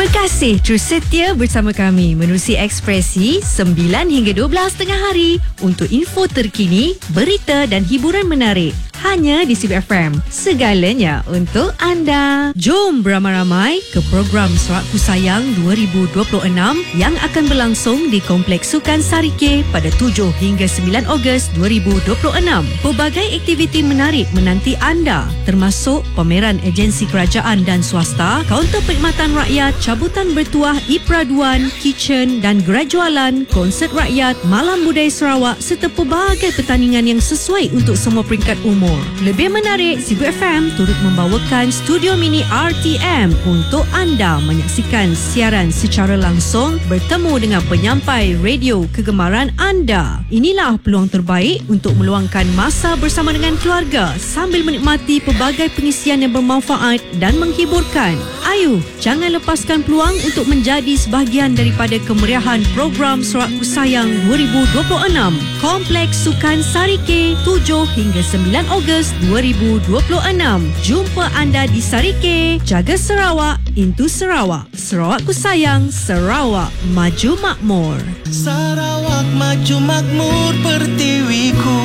Terima kasih terus setia bersama kami menerusi Ekspresi 9 hingga 12 tengah hari untuk info terkini, berita dan hiburan menarik. Hanya di Sib FM. Segalanya untuk anda. Jom beramai-ramai ke program Sorakku Sayang 2026 yang akan berlangsung di Kompleks Sukan Sarike pada 7 hingga 9 Ogos 2026. Pelbagai aktiviti menarik menanti anda, termasuk pameran agensi kerajaan dan swasta, kaunter perkhidmatan rakyat, cabutan bertuah Ipraduan, kitchen dan gerai jualan, konsert rakyat, malam budaya Sarawak serta pelbagai pertandingan yang sesuai untuk semua peringkat umur. Lebih menarik, Sibu FM turut membawakan studio mini RTM untuk anda menyaksikan siaran secara langsung bertemu dengan penyampai radio kegemaran anda. Inilah peluang terbaik untuk meluangkan masa bersama dengan keluarga sambil menikmati pelbagai pengisian yang bermanfaat dan menghiburkan. Ayuh, jangan lepaskan peluang untuk menjadi sebahagian daripada kemeriahan program Sorakku Sayang 2026. Kompleks Sukan Sarike 7 hingga 9 Ogos 2026. Jumpa anda di Sarike. Jaga Sarawak, Into Sarawak. Sarawakku Sayang, Sarawak Maju Makmur. Sarawak maju makmur pertiwiku.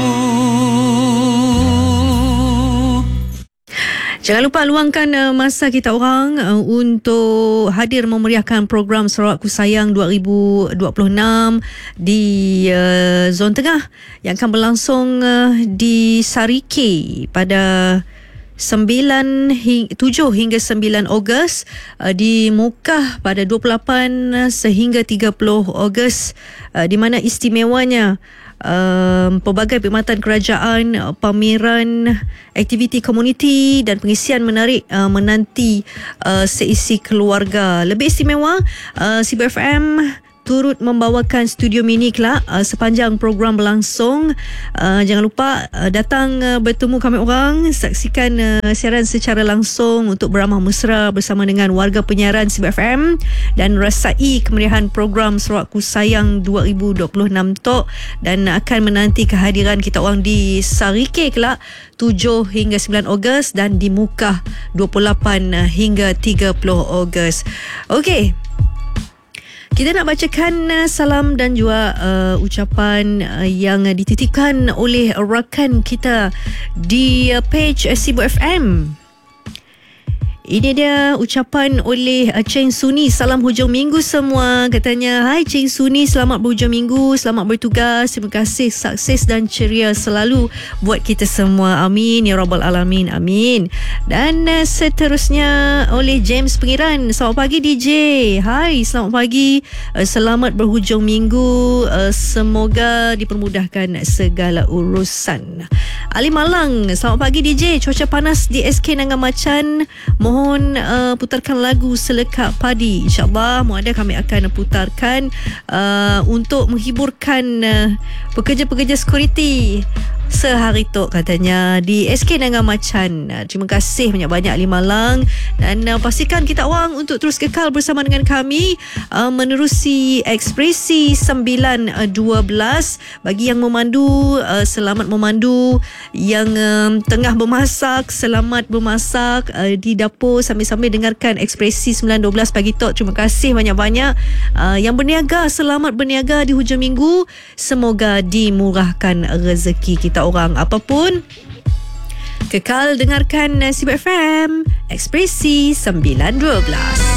Jangan lupa luangkan masa kita orang untuk hadir memeriahkan program Sarawakku Sayang 2026 di Zon Tengah yang akan berlangsung di Sarike pada 7 hingga 9 Ogos, di Mukah pada 28 sehingga 30 Ogos, di mana istimewanya pelbagai perkhidmatan kerajaan, pameran, aktiviti komuniti dan pengisian menarik menanti seisi keluarga. Lebih istimewa, Sibu FM turut membawakan studio mini kelak sepanjang program berlangsung. Jangan lupa datang bertemu kami orang, saksikan siaran secara langsung untuk beramah mesra bersama dengan warga penyiaran Sib FM dan rasai kemeriahan program Sorakku Sayang 2026 tok, dan akan menanti kehadiran kita orang di Sarike kelak 7 hingga 9 Ogos dan di Mukah 28 hingga 30 Ogos. Okey, kita nak bacakan salam dan juga ucapan yang dititipkan oleh rakan kita di page Sibu FM. Ini dia ucapan oleh Ceng Suni. Salam hujung minggu semua. Katanya, hai Ceng Suni, selamat berhujung minggu, selamat bertugas. Terima kasih, sukses dan ceria selalu buat kita semua. Amin ya Rabbal Alamin. Amin. Dan seterusnya oleh James Pengiran. Selamat pagi DJ. Hai, selamat pagi. Selamat berhujung minggu. Semoga dipermudahkan segala urusan. Ali Malang. Selamat pagi DJ. Cuaca panas di SK Nangan Macan. Mohon putarkan lagu Selekap Padi. InsyaAllah muada kami akan putarkan untuk menghiburkan pekerja-pekerja security sehari tu, katanya, di SK Nangan Macan. Terima kasih banyak-banyak Ali Malang, dan pastikan kita orang untuk terus kekal bersama dengan kami menerusi Ekspresi 9.12. Bagi yang memandu, selamat memandu. Yang tengah bermasak, selamat bermasak di dapur sambil-sambil dengarkan Ekspresi 9.12 pagi tok. Terima kasih banyak-banyak. Yang berniaga, selamat berniaga di hujung minggu. Semoga dimurahkan rezeki kita orang. Apapun, kekal dengarkan Sib FM Ekspresi 9.12.